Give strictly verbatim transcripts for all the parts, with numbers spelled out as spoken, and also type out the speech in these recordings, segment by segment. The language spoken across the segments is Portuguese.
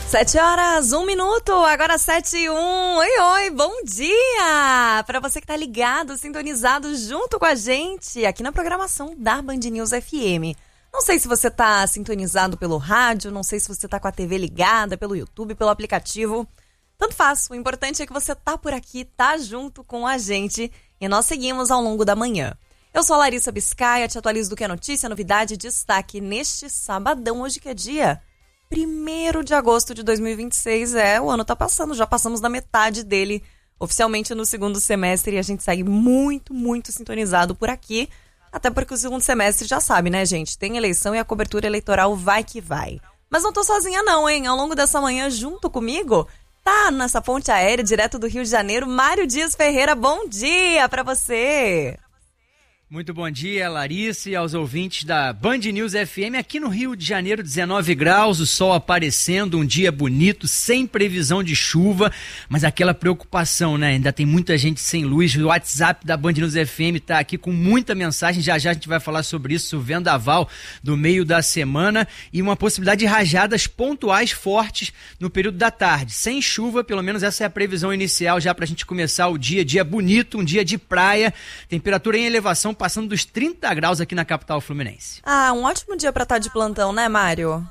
Sete horas, um minuto, agora sete e um. Oi, oi, bom dia! Para você que tá ligado, sintonizado junto com a gente aqui na programação da Band News F M. Não sei se você tá sintonizado pelo rádio, não sei se você tá com a T V ligada, pelo YouTube, pelo aplicativo. Tanto faz, o importante é que você tá por aqui, tá junto com a gente e nós seguimos ao longo da manhã. Eu sou a Larissa Biscaia, te atualizo do que é notícia, novidade e destaque neste sabadão, hoje que é dia primeiro de agosto de dois mil e vinte e seis. É, o ano tá passando, já passamos da metade dele, oficialmente no segundo semestre, e a gente segue muito, muito sintonizado por aqui, até porque o segundo semestre já sabe, né, gente? Tem eleição e a cobertura eleitoral vai que vai. Mas não tô sozinha não, hein? Ao longo dessa manhã, junto comigo, tá nessa ponte aérea, direto do Rio de Janeiro, Mário Dias Ferreira. Bom dia pra você! Muito bom dia, Larissa, e aos ouvintes da Band News F M. Aqui no Rio de Janeiro, dezenove graus, o sol aparecendo, um dia bonito, sem previsão de chuva, mas aquela preocupação, né? Ainda tem muita gente sem luz. O WhatsApp da Band News F M tá aqui com muita mensagem. Já já a gente vai falar sobre isso, o vendaval do meio da semana e uma possibilidade de rajadas pontuais fortes no período da tarde. Sem chuva, pelo menos essa é a previsão inicial já pra gente começar o dia. Dia bonito, um dia de praia, temperatura em elevação, passando dos trinta graus aqui na capital fluminense. Ah, um ótimo dia pra estar de plantão, né, Mário?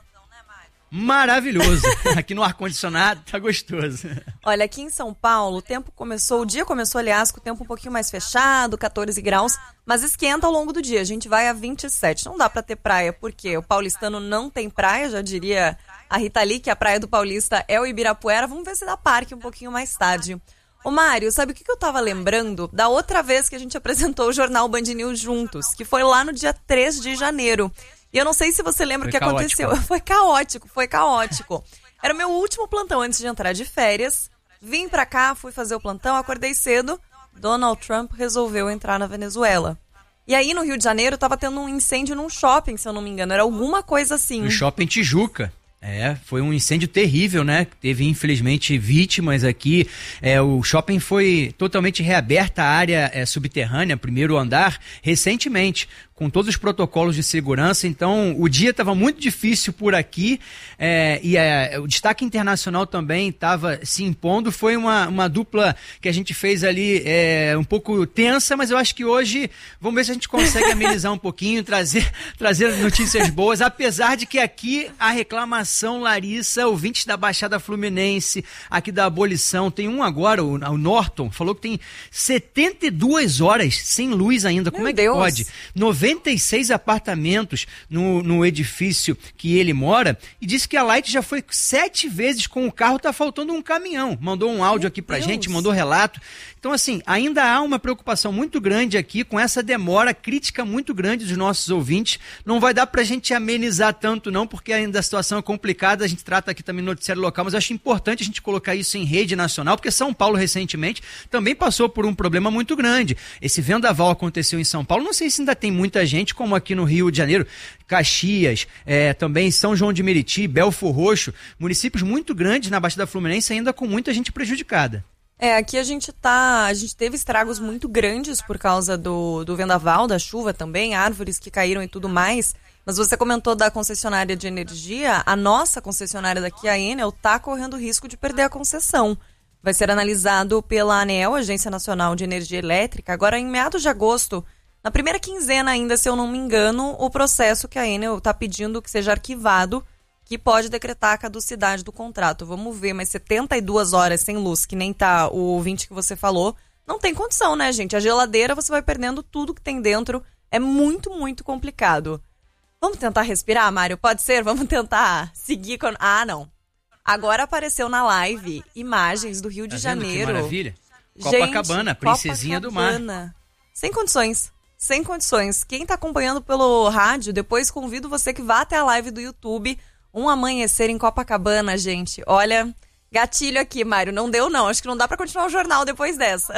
Maravilhoso. Aqui no ar-condicionado tá gostoso. Olha, aqui em São Paulo, o tempo começou, o dia começou, aliás, com o tempo um pouquinho mais fechado, quatorze graus, mas esquenta ao longo do dia. A gente vai a vinte e sete. Não dá pra ter praia, porque o paulistano não tem praia, já diria a Rita Lee, que a praia do paulista é o Ibirapuera. Vamos ver se dá parque um pouquinho mais tarde. Ô Mário, sabe o que eu tava lembrando da outra vez que a gente apresentou o Jornal Band News juntos? Que foi lá no dia três de janeiro. E eu não sei se você lembra o que caótico. aconteceu. Foi caótico, foi caótico. Era o meu último plantão antes de entrar de férias. Vim pra cá, fui fazer o plantão, acordei cedo. Donald Trump resolveu entrar na Venezuela. E aí no Rio de Janeiro tava tendo um incêndio num shopping, se eu não me engano. Era alguma coisa assim. No shopping Tijuca. É, foi um incêndio terrível, né? Teve, infelizmente, vítimas aqui. É, o shopping foi totalmente reaberta, a área é, subterrânea, primeiro andar, recentemente, com todos os protocolos de segurança. Então, o dia estava muito difícil por aqui, é, e é, o destaque internacional também estava se impondo. Foi uma, uma dupla que a gente fez ali é, um pouco tensa, mas eu acho que hoje, vamos ver se a gente consegue amenizar um pouquinho, trazer, trazer notícias boas, apesar de que aqui a reclamação, Larissa, ouvintes da Baixada Fluminense, aqui da abolição, tem um agora, o, o Norton, falou que tem setenta e duas horas sem luz ainda. Como Meu é que Deus. pode? noventa e seis apartamentos no, no edifício que ele mora, e disse que a Light já foi sete vezes com o carro, tá faltando um caminhão. Mandou um áudio Meu aqui pra Deus. gente, mandou relato. Então, assim, ainda há uma preocupação muito grande aqui com essa demora, crítica muito grande dos nossos ouvintes. Não vai dar pra gente amenizar tanto não, porque ainda a situação é complicada. A gente trata aqui também no noticiário local, mas eu acho importante a gente colocar isso em rede nacional, porque São Paulo recentemente também passou por um problema muito grande. Esse vendaval aconteceu em São Paulo, não sei se ainda tem muita gente, como aqui no Rio de Janeiro, Caxias, é, também São João de Meriti, Belfor Roxo, municípios muito grandes na Baixada Fluminense, ainda com muita gente prejudicada. É, aqui a gente tá, a gente teve estragos muito grandes por causa do, do vendaval, da chuva também, árvores que caíram e tudo mais. Mas você comentou da concessionária de energia, a nossa concessionária daqui, a Enel, tá correndo risco de perder a concessão. Vai ser analisado pela ANEEL, Agência Nacional de Energia Elétrica, agora em meados de agosto, na primeira quinzena ainda, se eu não me engano, o processo que a Enel tá pedindo que seja arquivado, que pode decretar a caducidade do contrato. Vamos ver, mas setenta e duas horas sem luz, que nem tá o ouvinte que você falou, não tem condição, né, gente? A geladeira você vai perdendo tudo que tem dentro, é muito, muito complicado. Vamos tentar respirar, Mário? Pode ser? Vamos tentar seguir com... Ah, não. Agora apareceu na live imagens do Rio de Tá vendo Janeiro. que maravilha? Gente, Copacabana, princesinha Copacabana. do mar. Sem condições. Sem condições. Quem tá acompanhando pelo rádio, depois convido você que vá até a live do YouTube. Um amanhecer em Copacabana, gente. Olha, gatilho aqui, Mário. Não deu, não. Acho que não dá pra continuar o jornal depois dessa.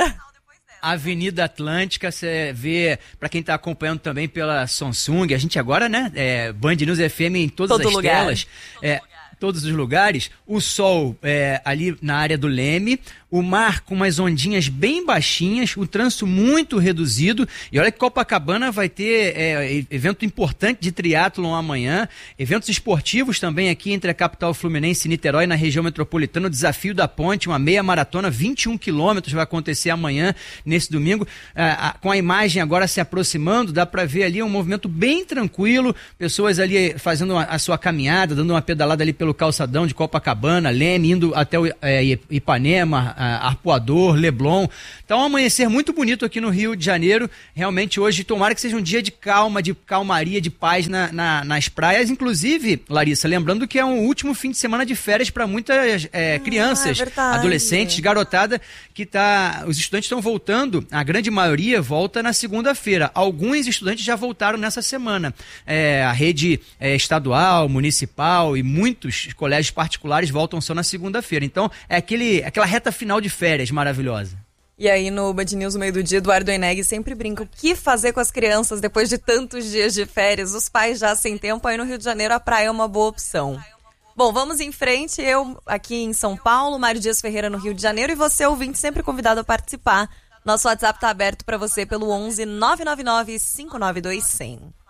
Avenida Atlântica, você vê, pra quem tá acompanhando também pela Samsung, a gente agora, né, é, Band News F M em todas Todo as lugar. telas, é, todos os lugares, o sol é, ali na área do Leme, o mar com umas ondinhas bem baixinhas, o trânsito muito reduzido. E olha que Copacabana vai ter é, evento importante de triatlon amanhã, eventos esportivos também aqui entre a capital fluminense e Niterói, na região metropolitana, o Desafio da Ponte, uma meia maratona, vinte e um quilômetros, vai acontecer amanhã, nesse domingo. Ah, com a imagem agora se aproximando, dá para ver ali um movimento bem tranquilo, pessoas ali fazendo a, a sua caminhada, dando uma pedalada ali pelo calçadão de Copacabana, Leme, indo até o é, Ipanema, Arpoador, Leblon. Então, um amanhecer muito bonito aqui no Rio de Janeiro. Realmente hoje, tomara que seja um dia de calma, de calmaria, de paz na, na, nas praias. Inclusive, Larissa, lembrando que é um último fim de semana de férias para muitas é, crianças, ah, é adolescentes, garotada, que tá. Os estudantes estão voltando, a grande maioria volta na segunda-feira. Alguns estudantes já voltaram nessa semana. É, a rede é, estadual, municipal e muitos colégios particulares voltam só na segunda-feira. Então, é aquele, aquela reta final de férias maravilhosa. E aí no Band News no meio do dia, Eduardo Eneg sempre brinca, o que fazer com as crianças depois de tantos dias de férias? Os pais já sem tempo, aí no Rio de Janeiro a praia é uma boa opção. Bom, vamos em frente, eu aqui em São Paulo, Mário Dias Ferreira no Rio de Janeiro, e você, ouvinte, sempre convidado a participar. Nosso WhatsApp está aberto para você pelo onze nove nove nove cinco nove dois zero zero.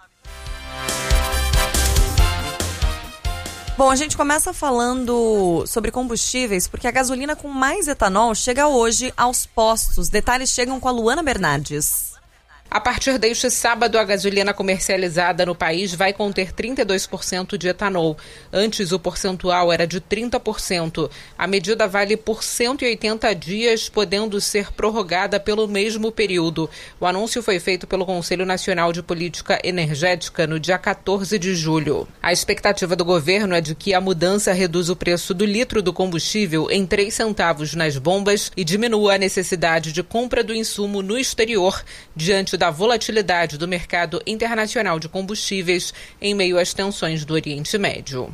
Bom, a gente começa falando sobre combustíveis, porque a gasolina com mais etanol chega hoje aos postos. Detalhes chegam com a Luana Bernardes. A partir deste sábado, a gasolina comercializada no país vai conter trinta e dois por cento de etanol. Antes, o percentual era de trinta por cento. A medida vale por cento e oitenta dias, podendo ser prorrogada pelo mesmo período. O anúncio foi feito pelo Conselho Nacional de Política Energética no dia quatorze de julho. A expectativa do governo é de que a mudança reduza o preço do litro do combustível em três centavos nas bombas e diminua a necessidade de compra do insumo no exterior, diante da volatilidade do mercado internacional de combustíveis em meio às tensões do Oriente Médio.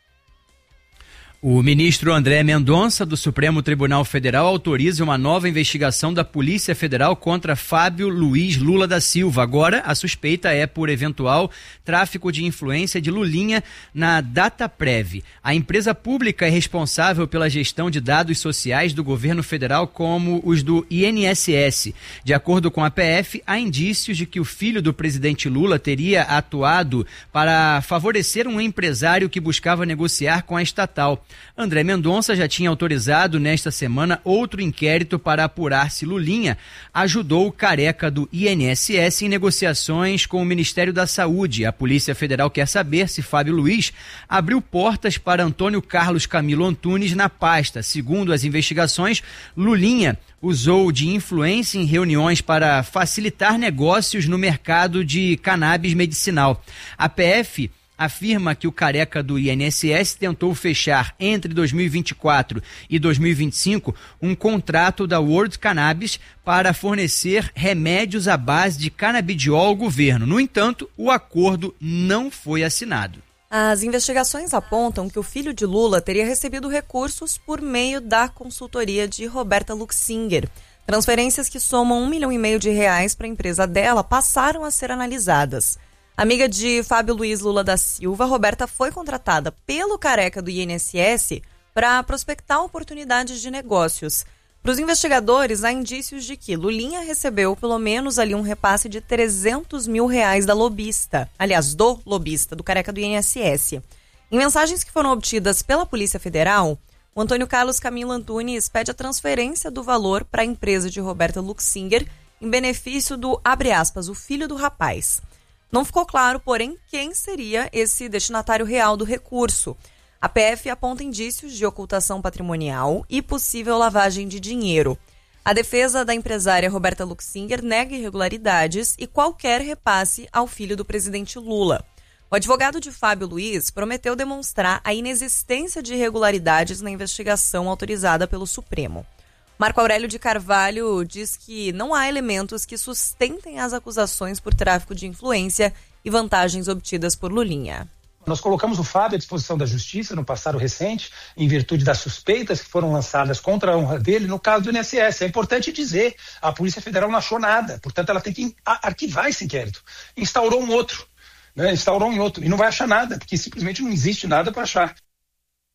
O ministro André Mendonça, do Supremo Tribunal Federal, autoriza uma nova investigação da Polícia Federal contra Fábio Luiz Lula da Silva. Agora, a suspeita é por eventual tráfico de influência de Lulinha na Dataprev. A empresa pública é responsável pela gestão de dados sociais do governo federal, como os do I N S S. De acordo com a P F, há indícios de que o filho do presidente Lula teria atuado para favorecer um empresário que buscava negociar com a estatal. André Mendonça já tinha autorizado nesta semana outro inquérito para apurar se Lulinha ajudou o careca do I N S S em negociações com o Ministério da Saúde. A Polícia Federal quer saber se Fábio Luiz abriu portas para Antônio Carlos Camilo Antunes na pasta. Segundo as investigações, Lulinha usou de influência em reuniões para facilitar negócios no mercado de cannabis medicinal. A P F afirma que o careca do I N S S tentou fechar entre dois mil e vinte e quatro e dois mil e vinte e cinco um contrato da World Cannabis para fornecer remédios à base de canabidiol ao governo. No entanto, o acordo não foi assinado. As investigações apontam que o filho de Lula teria recebido recursos por meio da consultoria de Roberta Luxinger. Transferências que somam um milhão e meio de reais para a empresa dela passaram a ser analisadas. Amiga de Fábio Luiz Lula da Silva, Roberta foi contratada pelo careca do I N S S para prospectar oportunidades de negócios. Para os investigadores, há indícios de que Lulinha recebeu pelo menos ali um repasse de trezentos mil reais da lobista, aliás, do lobista, do careca do I N S S. Em mensagens que foram obtidas pela Polícia Federal, o Antônio Carlos Camilo Antunes pede a transferência do valor para a empresa de Roberta Luxinger em benefício do, abre aspas, o filho do rapaz. Não ficou claro, porém, quem seria esse destinatário real do recurso. A P F aponta indícios de ocultação patrimonial e possível lavagem de dinheiro. A defesa da empresária Roberta Luxinger nega irregularidades e qualquer repasse ao filho do presidente Lula. O advogado de Fábio Luiz prometeu demonstrar a inexistência de irregularidades na investigação autorizada pelo Supremo. Marco Aurélio de Carvalho diz que não há elementos que sustentem as acusações por tráfico de influência e vantagens obtidas por Lulinha. Nós colocamos o Fábio à disposição da Justiça no passado recente, em virtude das suspeitas que foram lançadas contra a honra dele no caso do I N S S. É importante dizer, a Polícia Federal não achou nada, portanto ela tem que arquivar esse inquérito. Instaurou um outro, né? Instaurou um outro, e não vai achar nada, porque simplesmente não existe nada para achar.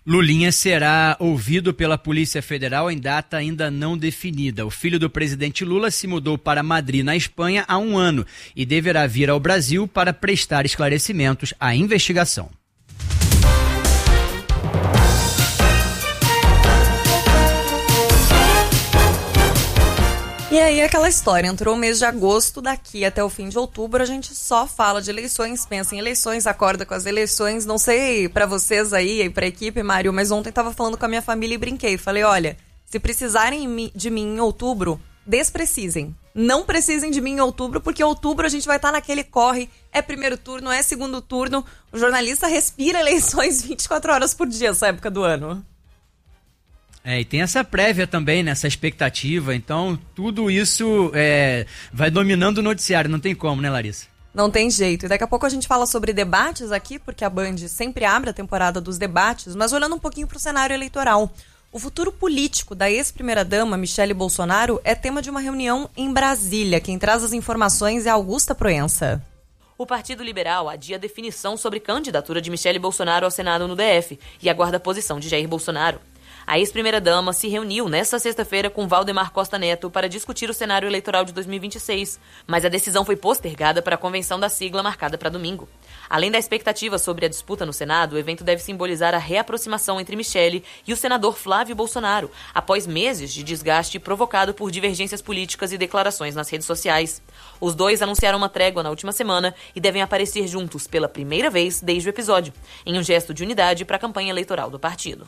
Lulinha será ouvido pela Polícia Federal em data ainda não definida. O filho do presidente Lula se mudou para Madrid, na Espanha, há um ano e deverá vir ao Brasil para prestar esclarecimentos à investigação. E aí aquela história, entrou o mês de agosto, daqui até o fim de outubro a gente só fala de eleições, pensa em eleições, acorda com as eleições. Não sei pra vocês aí e pra equipe, Mário, mas ontem tava falando com a minha família e brinquei. Falei, olha, se precisarem de mim em outubro, desprecisem. Não precisem de mim em outubro, porque em outubro a gente vai estar naquele corre, é primeiro turno, é segundo turno. O jornalista respira eleições vinte e quatro horas por dia essa época do ano. É, e tem essa prévia também, né, essa expectativa, então tudo isso é, vai dominando o noticiário, não tem como, né, Larissa? Não tem jeito, e daqui a pouco a gente fala sobre debates aqui, porque a Band sempre abre a temporada dos debates, mas olhando um pouquinho para o cenário eleitoral. O futuro político da ex-primeira-dama Michele Bolsonaro é tema de uma reunião em Brasília. Quem traz as informações é Augusta Proença. O Partido Liberal adia a definição sobre candidatura de Michele Bolsonaro ao Senado no D F e aguarda a posição de Jair Bolsonaro. A ex-primeira-dama se reuniu nesta sexta-feira com Valdemar Costa Neto para discutir o cenário eleitoral de dois mil e vinte e seis, mas a decisão foi postergada para a convenção da sigla marcada para domingo. Além da expectativa sobre a disputa no Senado, o evento deve simbolizar a reaproximação entre Michele e o senador Flávio Bolsonaro, após meses de desgaste provocado por divergências políticas e declarações nas redes sociais. Os dois anunciaram uma trégua na última semana e devem aparecer juntos pela primeira vez desde o episódio, em um gesto de unidade para a campanha eleitoral do partido.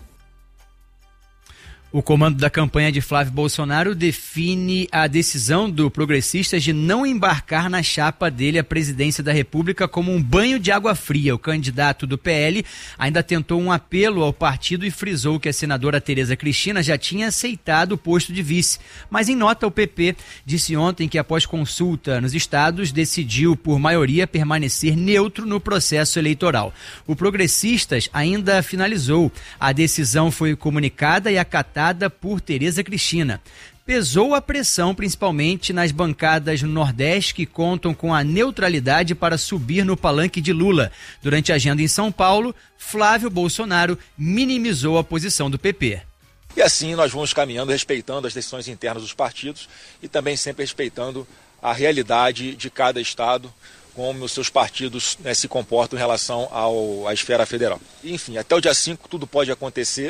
O comando da campanha de Flávio Bolsonaro define a decisão do Progressistas de não embarcar na chapa dele à presidência da República como um banho de água fria. O candidato do P L ainda tentou um apelo ao partido e frisou que a senadora Tereza Cristina já tinha aceitado o posto de vice. Mas em nota, o P P disse ontem que, após consulta nos estados, decidiu por maioria permanecer neutro no processo eleitoral. O Progressistas ainda finalizou. A decisão foi comunicada e acatada por Tereza Cristina. Pesou a pressão, principalmente nas bancadas no Nordeste, que contam com a neutralidade para subir no palanque de Lula. Durante a agenda em São Paulo, Flávio Bolsonaro minimizou a posição do P P. E assim nós vamos caminhando, respeitando as decisões internas dos partidos e também sempre respeitando a realidade de cada estado, como os seus partidos, né, se comportam em relação ao, à esfera federal. Enfim, até o dia cinco tudo pode acontecer.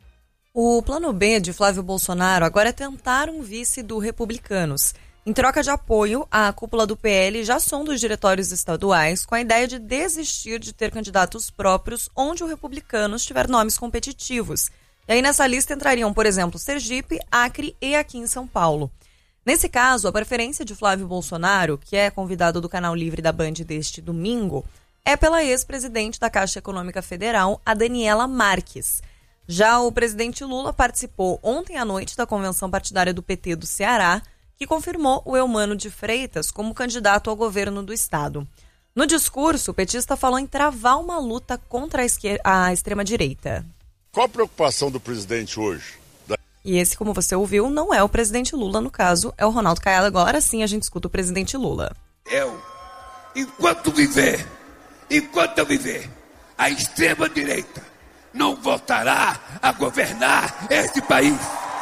O plano B de Flávio Bolsonaro agora é tentar um vice do Republicanos. Em troca de apoio, a cúpula do P L já sonda os diretórios estaduais com a ideia de desistir de ter candidatos próprios onde o Republicanos tiver nomes competitivos. E aí nessa lista entrariam, por exemplo, Sergipe, Acre e aqui em São Paulo. Nesse caso, a preferência de Flávio Bolsonaro, que é convidado do Canal Livre da Band deste domingo, é pela ex-presidente da Caixa Econômica Federal, a Daniela Marques. Já o presidente Lula participou ontem à noite da convenção partidária do P T do Ceará, que confirmou o Eumano de Freitas como candidato ao governo do estado. No discurso, o petista falou em travar uma luta contra a, esquer- a extrema-direita. Qual a preocupação do presidente hoje? E esse, como você ouviu, não é o presidente Lula, no caso, é o Ronaldo Caiado. Agora sim a gente escuta o presidente Lula. Eu, enquanto viver, enquanto eu viver, a extrema-direita não voltará a governar este país.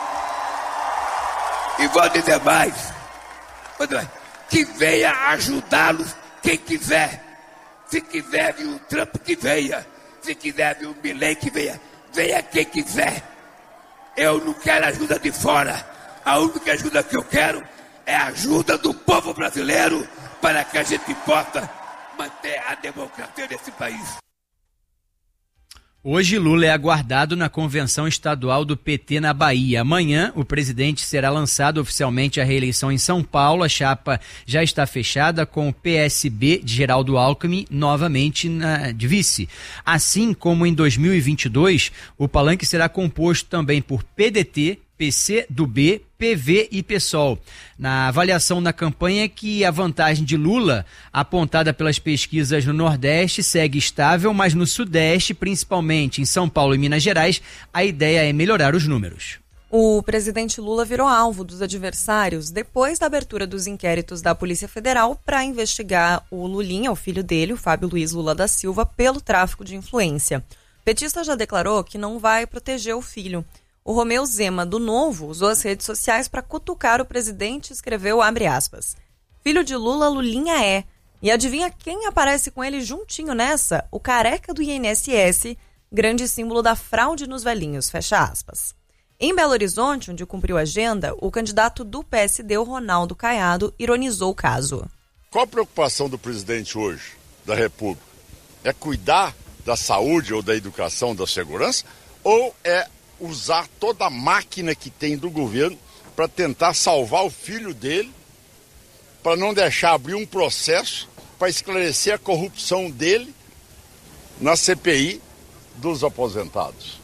E vou dizer mais, que venha ajudá-los quem quiser. Se quiser vir o Trump, que venha. Se quiser vir o Milei, que venha. Venha quem quiser. Eu não quero ajuda de fora. A única ajuda que eu quero é a ajuda do povo brasileiro para que a gente possa manter a democracia desse país. Hoje, Lula é aguardado na convenção estadual do P T na Bahia. Amanhã, o presidente será lançado oficialmente à reeleição em São Paulo. A chapa já está fechada com o P S B de Geraldo Alckmin novamente na, de vice. Assim como em dois mil e vinte e dois, o palanque será composto também por P D T, P C do B, P V e PSOL. Na avaliação na campanha é que a vantagem de Lula, apontada pelas pesquisas no Nordeste, segue estável, mas no Sudeste, principalmente em São Paulo e Minas Gerais, a ideia é melhorar os números. O presidente Lula virou alvo dos adversários depois da abertura dos inquéritos da Polícia Federal para investigar o Lulinha, o filho dele, o Fábio Luiz Lula da Silva, pelo tráfico de influência. petista já declarou que não vai proteger o filho. O Romeu Zema, do Novo, usou as redes sociais para cutucar o presidente e escreveu, abre aspas, filho de Lula, Lulinha é. E adivinha quem aparece com ele juntinho nessa? O careca do I N S S, grande símbolo da fraude nos velhinhos, fecha aspas. Em Belo Horizonte, onde cumpriu a agenda, o candidato do P S D, o Ronaldo Caiado, ironizou o caso. Qual a preocupação do presidente hoje, da República? É cuidar da saúde ou da educação, da segurança? Ou é usar toda a máquina que tem do governo para tentar salvar o filho dele, para não deixar abrir um processo para esclarecer a corrupção dele na C P I dos aposentados?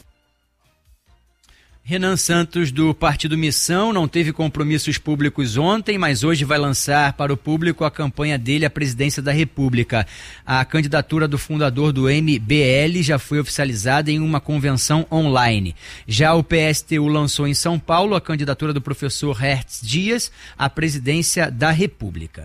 Renan Santos, do Partido Missão, não teve compromissos públicos ontem, mas hoje vai lançar para o público a campanha dele à presidência da República. A candidatura do fundador do M B L já foi oficializada em uma convenção online. Já o P S T U lançou em São Paulo a candidatura do professor Hertz Dias à presidência da República.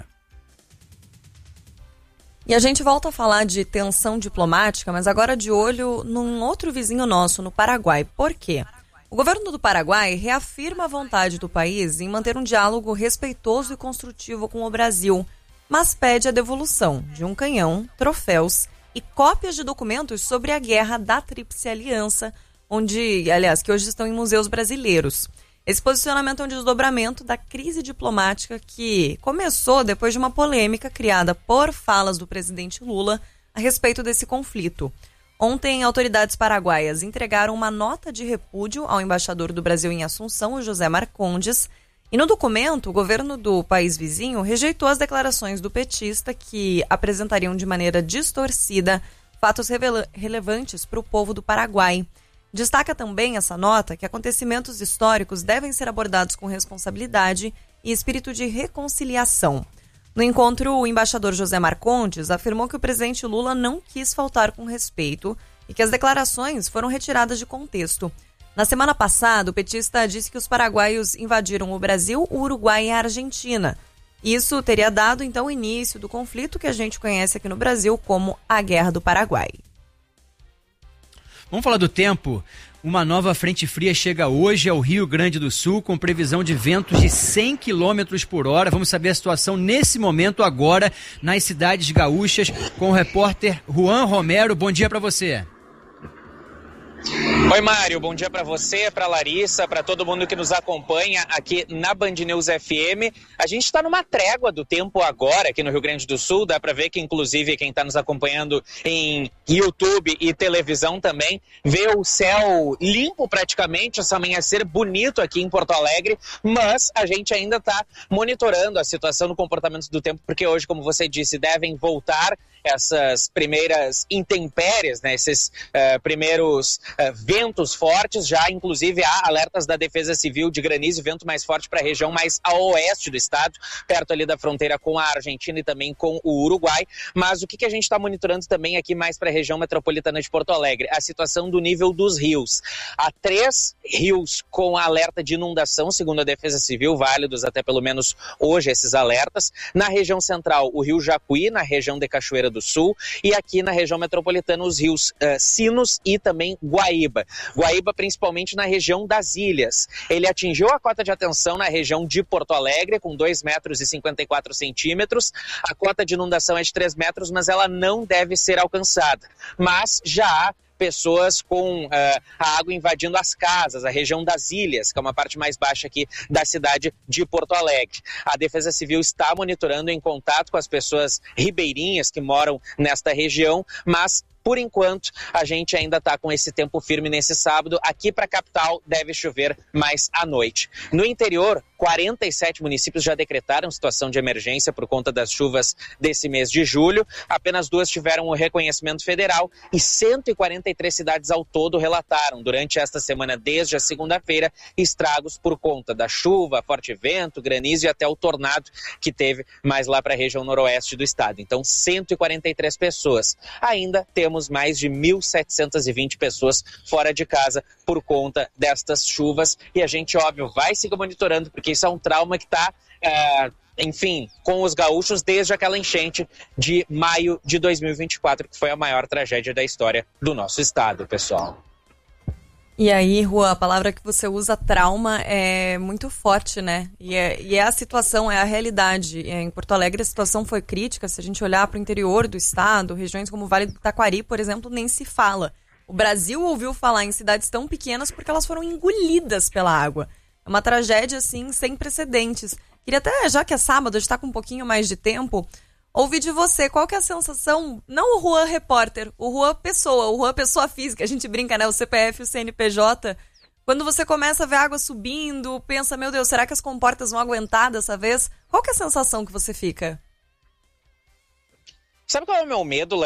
E a gente volta a falar de tensão diplomática, mas agora de olho num outro vizinho nosso, no Paraguai. Por quê? O governo do Paraguai reafirma a vontade do país em manter um diálogo respeitoso e construtivo com o Brasil, mas pede a devolução de um canhão, troféus e cópias de documentos sobre a guerra da Tríplice Aliança, onde, aliás, que hoje estão em museus brasileiros. Esse posicionamento é um desdobramento da crise diplomática que começou depois de uma polêmica criada por falas do presidente Lula a respeito desse conflito. Ontem, autoridades paraguaias entregaram uma nota de repúdio ao embaixador do Brasil em Assunção, o José Marcondes, e no documento, o governo do país vizinho rejeitou as declarações do petista que apresentariam de maneira distorcida fatos revela- relevantes para o povo do Paraguai. Destaca também essa nota que acontecimentos históricos devem ser abordados com responsabilidade e espírito de reconciliação. No encontro, o embaixador José Marcondes afirmou que o presidente Lula não quis faltar com respeito e que as declarações foram retiradas de contexto. Na semana passada, o petista disse que os paraguaios invadiram o Brasil, o Uruguai e a Argentina. Isso teria dado, então, o início do conflito que a gente conhece aqui no Brasil como a Guerra do Paraguai. Vamos falar do tempo. Uma nova frente fria chega hoje ao Rio Grande do Sul com previsão de ventos de cem quilômetros por hora. Vamos saber a situação nesse momento agora nas cidades gaúchas com o repórter Juan Romero. Bom dia para você. Oi, Mário, bom dia para você, para Larissa, para todo mundo que nos acompanha aqui na Band News F M. A gente está numa trégua do tempo agora aqui no Rio Grande do Sul, dá para ver que inclusive quem está nos acompanhando em YouTube e televisão também vê o céu limpo praticamente, esse amanhecer bonito aqui em Porto Alegre, mas a gente ainda está monitorando a situação no comportamento do tempo, porque hoje, como você disse, devem voltar essas primeiras intempéries, né, esses uh, primeiros uh, ventos fortes, já inclusive há alertas da Defesa Civil de granizo e vento mais forte para a região mais ao oeste do estado, perto ali da fronteira com a Argentina e também com o Uruguai. Mas o que, que a gente está monitorando também aqui mais para a região metropolitana de Porto Alegre? A situação do nível dos rios. Há três rios com alerta de inundação, segundo a Defesa Civil, válidos até pelo menos hoje esses alertas. Na região central, o rio Jacuí, na região de Cachoeira do Sul, e aqui na região metropolitana os rios uh, Sinos e também Guaíba. Guaíba principalmente na região das ilhas. Ele atingiu a cota de atenção na região de Porto Alegre com dois metros e cinquenta e quatro centímetros. A cota de inundação é de três metros, mas ela não deve ser alcançada. Mas já há pessoas com uh, a água invadindo as casas, a região das ilhas, que é uma parte mais baixa aqui da cidade de Porto Alegre. A Defesa Civil está monitorando em contato com as pessoas ribeirinhas que moram nesta região, mas por enquanto, a gente ainda está com esse tempo firme nesse sábado. Aqui para a capital deve chover mais à noite. No interior, quarenta e sete municípios já decretaram situação de emergência por conta das chuvas desse mês de julho. Apenas duas tiveram o reconhecimento federal e cento e quarenta e três cidades ao todo relataram durante esta semana, desde a segunda-feira, estragos por conta da chuva, forte vento, granizo e até o tornado que teve mais lá para a região noroeste do estado. Então, cento e quarenta e três pessoas. Ainda temos mais de mil setecentas e vinte pessoas fora de casa por conta destas chuvas e a gente, óbvio, vai seguir monitorando porque isso é um trauma que está é, enfim, com os gaúchos desde aquela enchente de maio de dois mil e vinte e quatro, que foi a maior tragédia da história do nosso estado, pessoal. E aí, Rua, a palavra que você usa, trauma, é muito forte, né? E é, e é a situação, é a realidade. Em Porto Alegre a situação foi crítica. Se a gente olhar para o interior do estado, regiões como o Vale do Taquari, por exemplo, nem se fala. O Brasil ouviu falar em cidades tão pequenas porque elas foram engolidas pela água. É uma tragédia, assim, sem precedentes. Queria até, já que é sábado, a gente está com um pouquinho mais de tempo, ouvir de você qual que é a sensação, não o Rua repórter, o Rua pessoa, o Rua pessoa física, a gente brinca, né, o C P F e o C N P J, quando você começa a ver a água subindo, pensa, meu Deus, será que as comportas vão aguentar dessa vez? Qual que é a sensação que você fica? Sabe qual é o meu medo,